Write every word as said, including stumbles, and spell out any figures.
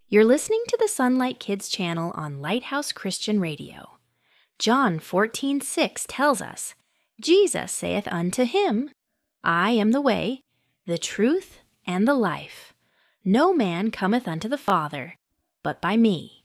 You're listening to the Sunlight Kids channel on Lighthouse Christian Radio. John fourteen six tells us, Jesus saith unto him, I am the way, the truth, and the life. No man cometh unto the Father, but by me.